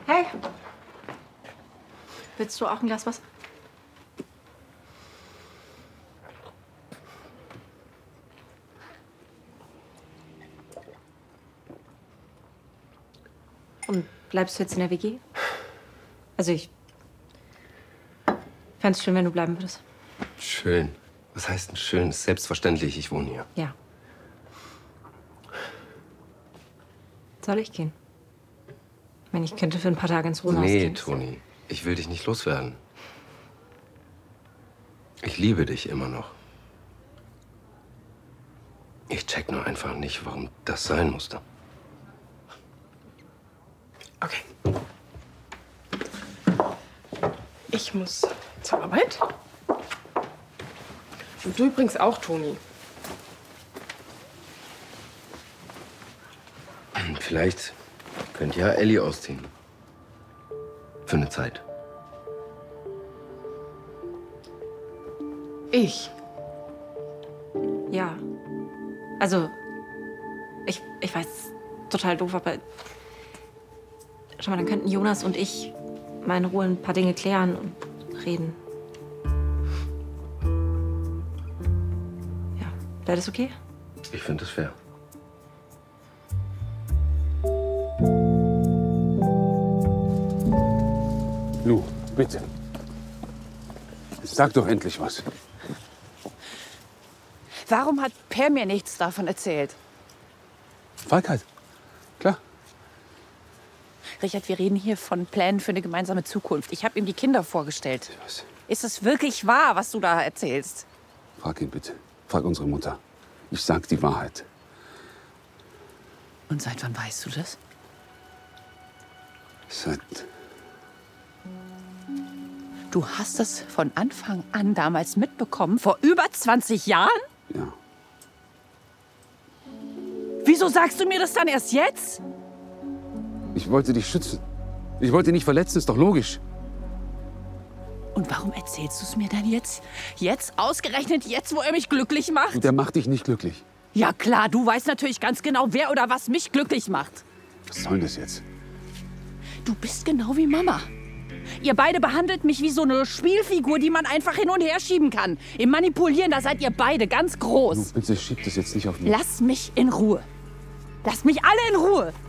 Hey. Willst du auch ein Glas Wasser? Und bleibst du jetzt in der WG? Also ich fände es schön, wenn du bleiben würdest. Schön. Was heißt denn schön? Ist selbstverständlich, ich wohne hier. Ja. Soll ich gehen? Ich meine, ich könnte für ein paar Tage ins Wohnhaus gehen. Nee, Toni. Ich will dich nicht loswerden. Ich liebe dich immer noch. Ich check nur einfach nicht, warum das sein musste. Okay. Ich muss zur Arbeit. Und du übrigens auch, Toni. Vielleicht könnt ja Ellie ausziehen. Für eine Zeit. Ich? Ja. Also, ich weiß, total doof, aber schau mal, dann könnten Jonas und ich mal in Ruhe ein paar Dinge klären und reden. Ja, wäre das okay? Ich finde das fair. Lu, bitte. Sag doch endlich was. Warum hat Per mir nichts davon erzählt? Feigheit. Klar. Richard, wir reden hier von Plänen für eine gemeinsame Zukunft. Ich habe ihm die Kinder vorgestellt. Was? Ist es wirklich wahr, was du da erzählst? Frag ihn bitte. Frag unsere Mutter. Ich sag die Wahrheit. Und seit wann weißt du das? Seit... Du hast das von Anfang an damals mitbekommen, vor über 20 Jahren? Ja. Wieso sagst du mir das dann erst jetzt? Ich wollte dich schützen. Ich wollte dich nicht verletzen, ist doch logisch. Und warum erzählst du es mir dann jetzt? Jetzt? Ausgerechnet jetzt, wo er mich glücklich macht? Und der macht dich nicht glücklich. Ja klar, du weißt natürlich ganz genau, wer oder was mich glücklich macht. Was soll das jetzt? Du bist genau wie Mama. Ihr beide behandelt mich wie so eine Spielfigur, die man einfach hin und her schieben kann. Im Manipulieren, da seid ihr beide ganz groß. Du, bitte schieb das jetzt nicht auf mich. Lass mich in Ruhe. Lasst mich alle in Ruhe.